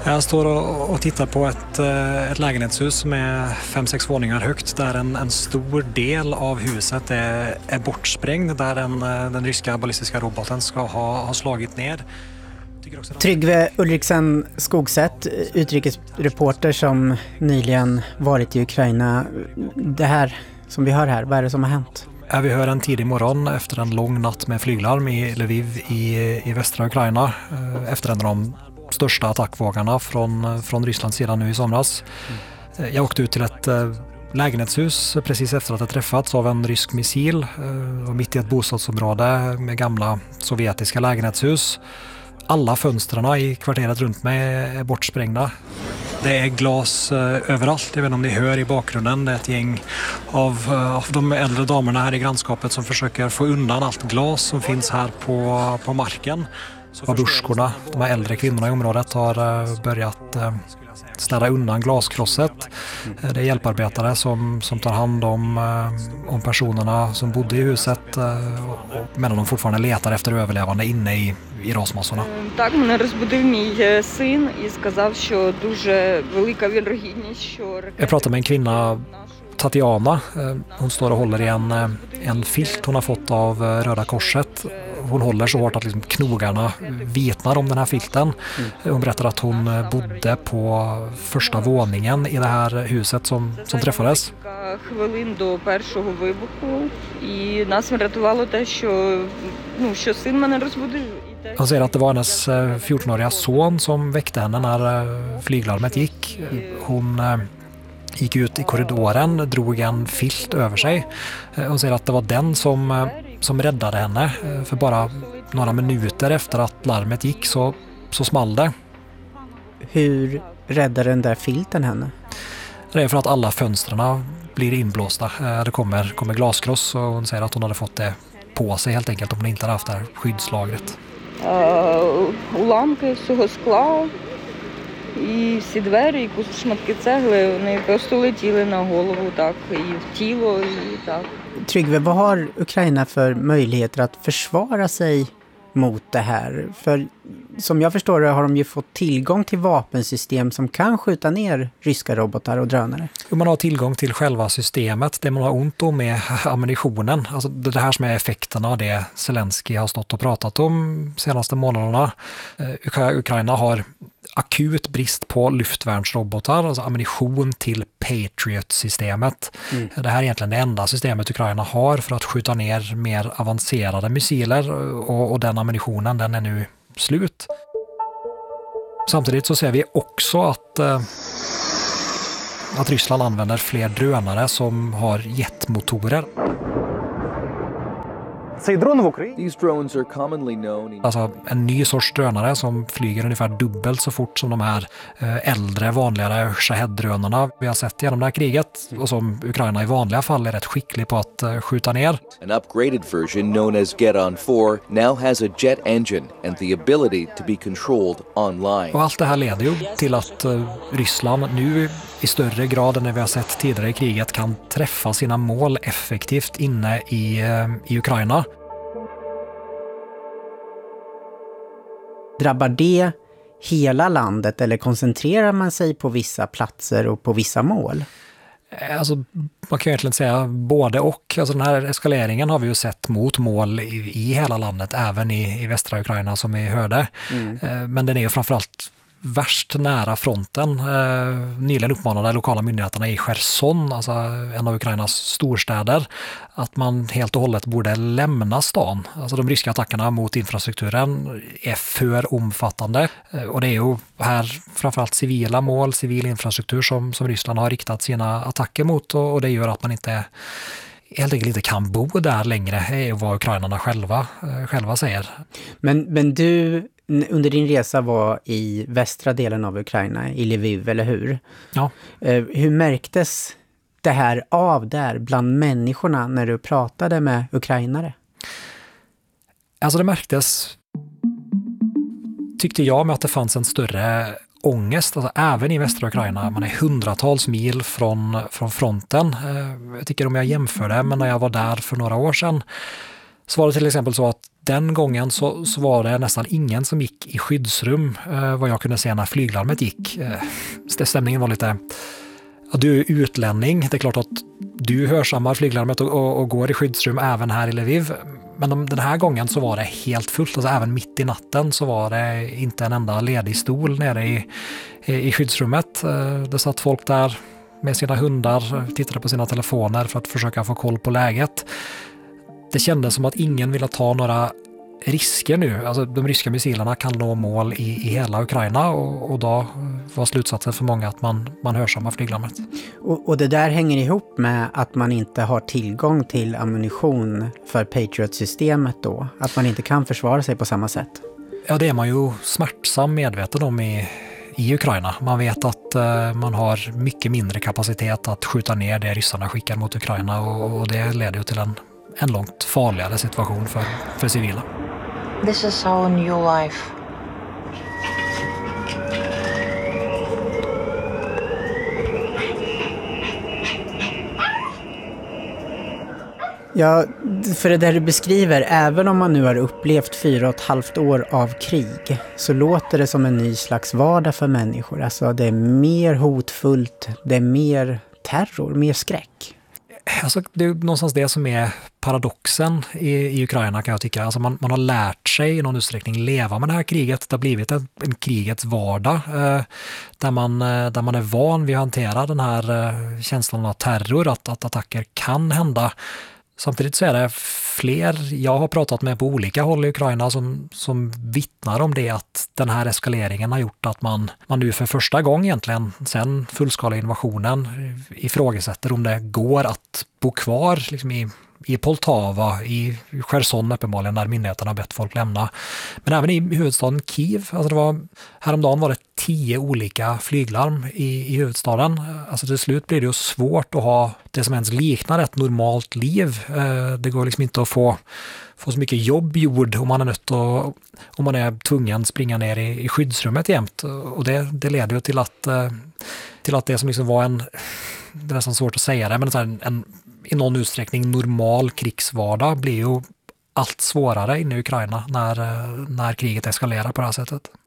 Jag står och tittar på ett lägenhetshus som är 5-6 våningar högt där en stor del av huset är bortsprängd där den ryska ballistiska roboten ska ha slagit ner. Tryggve Ulriksen Skogsätt, utrikesreporter som nyligen varit i Ukraina. Det här som vi hör här, vad är det som har hänt? Vi hör en tidig morgon efter en lång natt med flyglarm i Lviv i västra Ukraina efter en av de största attackvågarna från Rysslands sida nu i somras. Jag åkte ut till ett lägenhetshus precis efter att det träffats av en rysk missil och mitt i ett bostadsområde med gamla sovjetiska lägenhetshus. Alla fönstren i kvarteret runt mig är bortsprängda. Det är glas överallt. Jag vet inte om ni hör i bakgrunden. Det är ett gäng av de äldre damerna här i grannskapet som försöker få undan allt glas som finns här på marken. Babusjkorna, de här äldre kvinnorna i området, har börjat städa undan glaskrosset. Det är hjälparbetare som tar hand om personerna som bodde i huset medan de fortfarande letar efter överlevande inne i rasmassorna. Так, мене розбудив мій син і сказав, що дуже велика вірогідність, що Jag pratar med en kvinna, Tatiana. Hon står och håller i en filt hon har fått av Röda Korset. Hon håller så hårt att liksom knogarna vitnar om den här filten. Hon berättar att hon bodde på första våningen i det här huset som träffades. хвилин до першого вибуху, і нас врятувало те, що син мене розбудив. Han säger att det var hennes 14-åriga son som väckte henne när flyglarmet gick. Hon gick ut i korridoren, drog en filt över sig. Hon säger att det var den som räddade henne. För bara några minuter efter att larmet gick så small det. Hur räddade den där filten henne? Det är för att alla fönstren blir inblåsta. Det kommer glaskross och hon säger att hon hade fått det på sig helt enkelt om hon inte hade haft det här skyddslagret. Уламки всього скла, і всі двері, і шматки цегли, вони просто летіли на голову, так, і в тіло, і так. Tryggve, vad har Ukraina för möjligheter att försvara sig mot det här? För som jag förstår det har de ju fått tillgång till vapensystem som kan skjuta ner ryska robotar och drönare. Man har tillgång till själva systemet. Det man har ont om är ammunitionen. Alltså det här som är effekterna av det Zelensky har stått och pratat om de senaste månaderna. Ukraina har akut brist på luftvärnsrobotar, alltså ammunition till Patriot-systemet. Det här är egentligen det enda systemet Ukraina har för att skjuta ner mer avancerade missiler och den ammunitionen den är nu slut. Samtidigt så ser vi också att Ryssland använder fler drönare som har jetmotorer. These drones are commonly known. Alltså en ny sorts drönare som flyger ungefär dubbelt så fort som de här äldre, vanligare Shahed-drönarna vi har sett genom det här kriget och som Ukraina i vanliga fall är rätt skicklig på att skjuta ner. An upgraded version known as Geton-4 now has a jet engine and the ability to be controlled online. Och allt det här leder ju till att Ryssland nu i större grad än vi har sett tidigare i kriget kan träffa sina mål effektivt inne i Ukraina. Drabbar det hela landet eller koncentrerar man sig på vissa platser och på vissa mål? Alltså, man kan egentligen säga både och. Alltså, den här eskaleringen har vi ju sett mot mål i hela landet, även i västra Ukraina som vi hörde. Men den är ju framförallt värst nära fronten. Nyligen uppmanade lokala myndigheterna i Cherson, alltså en av Ukrainas storstäder, att man helt och hållet borde lämna stan. Alltså de ryska attackerna mot infrastrukturen är för omfattande och det är ju här framförallt civila mål, civil infrastruktur som Ryssland har riktat sina attacker mot och det gör att man helt enkelt inte kan bo där längre, är vad ukrainarna själva säger. Men du under din resa var i västra delen av Ukraina, i Lviv, eller hur? Ja. Hur märktes det här av där bland människorna när du pratade med ukrainare? Alltså det märktes, tyckte jag, med att det fanns en större ångest, alltså även i västra Ukraina. Man är hundratals mil från fronten. Jag tycker om jag jämför det, men när jag var där för några år sedan så var det till exempel så att den gången så var det nästan ingen som gick i skyddsrum vad jag kunde se när flyglarmet gick. Stämningen var lite, ja, du är utlänning, det är klart att du hörsammar flyglarmet och går i skyddsrum även här i Lviv. Men den här gången så var det helt fullt, alltså även mitt i natten så var det inte en enda ledig stol nere i skyddsrummet. Det satt folk där med sina hundar, tittade på sina telefoner för att försöka få koll på läget. Det kändes som att ingen ville ta några risker nu. Alltså de ryska missilerna kan nå mål i hela Ukraina och då var slutsatsen för många att man hörsammar flyglarmet. Och det där hänger ihop med att man inte har tillgång till ammunition för Patriot-systemet då? Att man inte kan försvara sig på samma sätt? Ja, det är man ju smärtsam medveten om i Ukraina. Man vet att man har mycket mindre kapacitet att skjuta ner det ryssarna skickar mot Ukraina och det leder ju till en långt farligare situation för civila. This is our new life. Ja, för det där du beskriver, även om man nu har upplevt 4,5 år av krig så låter det som en ny slags vardag för människor. Alltså det är mer hotfullt, det är mer terror, mer skräck. Alltså, det är någonstans det som är paradoxen i Ukraina kan jag tycka. Alltså man har lärt sig i någon utsträckning leva med det här kriget. Det har blivit en krigets vardag där man är van vid att hantera den här känslan av terror, att attacker kan hända. Samtidigt så är det fler jag har pratat med på olika håll i Ukraina som vittnar om det, att den här eskaleringen har gjort att man nu för första gången egentligen sen fullskala invasionen ifrågasätter om det går att bo kvar liksom i Poltava, i Cherson uppenbarligen, när myndigheterna har bett folk lämna. Men även i huvudstaden Kiev, alltså häromdagen var det 10 olika flyglarm i huvudstaden. Alltså till slut blir det ju svårt att ha det som ens liknar ett normalt liv. Det går liksom inte att få så mycket jobb gjord om man är nött och om man är tvungen springa ner i skyddsrummet jämt. Och det leder ju till att det som liksom var det är nästan svårt att säga det, men en i någon utsträckning normal krigsvardag blir ju allt svårare inne i Ukraina när kriget eskalerar på det här sättet.